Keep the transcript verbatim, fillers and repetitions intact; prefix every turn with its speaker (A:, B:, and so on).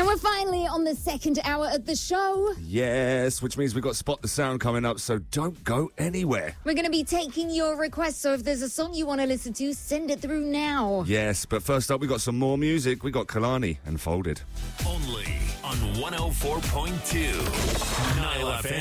A: we're finally on the second hour of the show.
B: Yes, which means we've got Spot the Sound coming up, so don't go anywhere.
A: We're going to be taking your requests, so if there's a song you want to listen to, send it through now.
B: Yes, but first up, we got some more music. We got Kalani and Folded.
C: Only on one oh four point two Nile F M.